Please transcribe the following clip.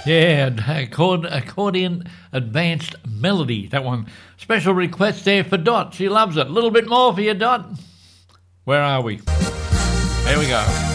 Yeah, accordion advanced melody. That one. Special request there for Dot. She loves it. A little bit more for you, Dot. Where are we? Here we go.